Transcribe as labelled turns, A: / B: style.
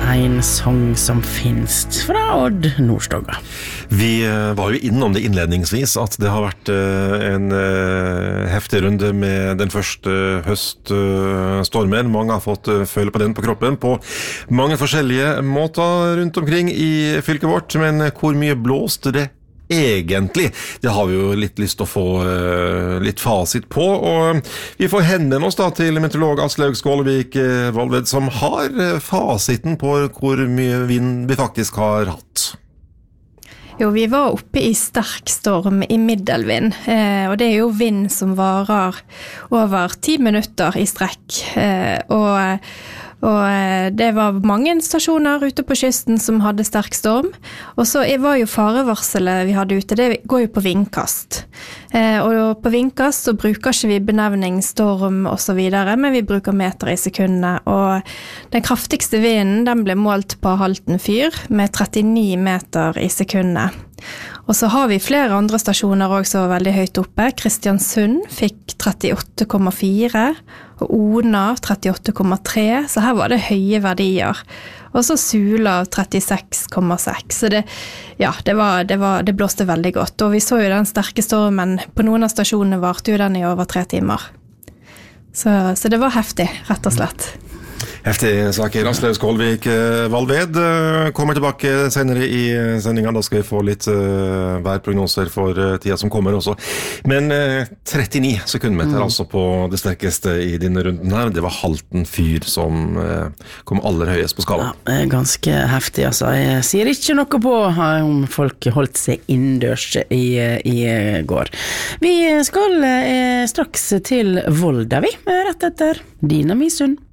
A: en sang som finnes fra Odd Nordstoga.
B: Vi var jo innom det innledningsvis at det har vært en heftig runde med den første høststormen. Mange har fått føle på den på kroppen på mange forskjellige måter rundt omkring i fylket vårt, men hvor mye blåste det egentlig? Det har vi jo litt lyst til å få litt fasit på, og vi får henvende oss da til meteorolog Aslaug Skålevik Valved, som har fasiten på hvor mye vind vi faktisk har hatt.
C: Jo, vi var oppe i sterk storm i middelvind, og det er jo vind som varer over 10 minutter i strekk, og det var mange stasjoner ute på kysten som hadde sterk storm, og så var jo farevarselet vi hadde ute, det går jo på vindkast. Og på vindkast så bruker ikke vi benevning storm og så videre, men vi bruker meter i sekundene, og den kraftigste vinden den ble målt på Halten fyr med 39 meter i sekundene. Og så har vi flere andre stasjoner også veldig høyt oppe. Kristiansund fikk 38,4 og Ona 38,3, så her var det høye verdier. Og så Sula 36,6, så det blåste veldig godt. Og vi så jo den sterke stormen, på noen av stasjonene varte jo den i over 3 timer. Så det var heftig, rett og slett.
B: Heftig saker. Aslaug Skålevik Valved kommer tilbake senere i sendingen. Da skal vi få litt værprognoser for tida som kommer også. Men 39 sekundmeter altså på det sterkeste i denne runden her. Det var Halten fyr som kom aller høyest på skala.
A: Ja, det er ganske heftig, altså. Jeg sier ikke noe på om folk holdt seg innendørs i går. Vi skal straks til Volda, vi, rett etter Dina Misund.